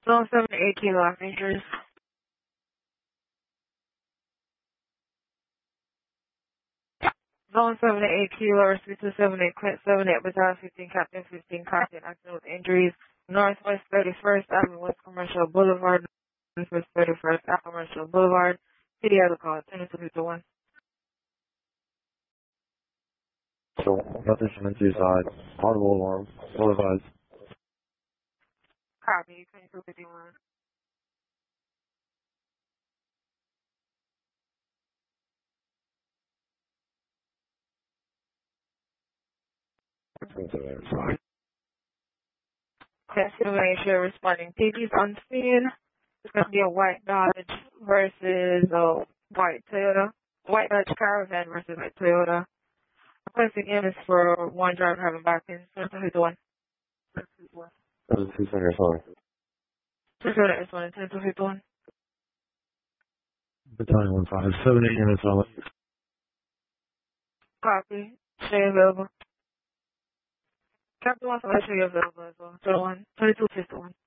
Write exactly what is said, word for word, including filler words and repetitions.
Zone seven eight kilo off injuries. Zone seven eight kilo, three two seven eight, Clint seven eight, Battalion fifteen, Captain fifteen, Captain accident with injuries. Northwest thirty-first Avenue, West Commercial Boulevard, Northwest thirty-first Avenue, Commercial Boulevard. P D I call, ten two fifty-one. So, nothing from into side. Audible alarm. Full advised. Copy, ten two fifty-one. Consideration responding. T V's on scene. It's going to be a white Dodge versus a white Toyota. White Dodge Caravan versus a Toyota. Requesting image for one driver having back in. ten two fifty-one. That was two center phone. Toyota is one, ten two fifty-one. Battalion one five seven eight units on it. Copy. Stay available. Captain wants to make sure you're available as well. So one, twenty-two fifty-one.